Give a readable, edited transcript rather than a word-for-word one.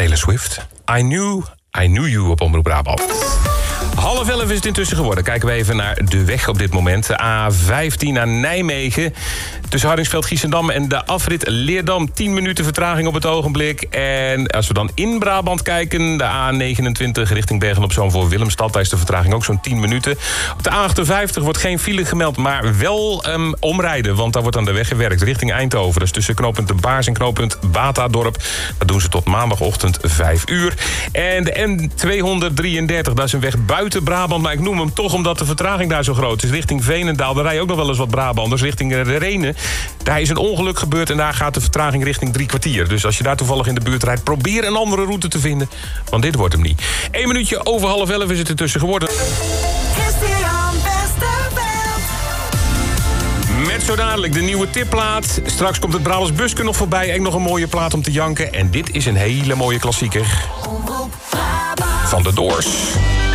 Taylor Swift. I knew you op Omroep Brabant. 10:30 is het intussen geworden. Kijken we even naar de weg op dit moment. De A15 naar Nijmegen. Tussen Hardingsveld-Giessendam en de afrit Leerdam. 10 minuten vertraging op het ogenblik. En als we dan in Brabant kijken... de A29 richting Bergen-op-Zoom voor Willemstad. Daar is de vertraging ook zo'n 10 minuten. Op de A58 wordt geen file gemeld, maar wel omrijden. Want daar wordt aan de weg gewerkt richting Eindhoven. Dat is tussen knooppunt De Baars en knooppunt Batadorp. Dat doen ze tot maandagochtend 5 uur. En de N233, dat is een weg buiten Brabant, maar ik noem hem toch omdat de vertraging daar zo groot is. Richting Veenendaal, daar rijden ook nog wel eens wat Brabanders. Richting Renen, daar is een ongeluk gebeurd en daar gaat de vertraging richting 3 kwartier. Dus als je daar toevallig in de buurt rijdt, probeer een andere route te vinden. Want dit wordt hem niet. 1 minuutje over 10:30 is het ertussen geworden. Met zo dadelijk de nieuwe tipplaat. Straks komt het Brabants Buske nog voorbij. En nog een mooie plaat om te janken. En dit is een hele mooie klassieker. Van de Doors.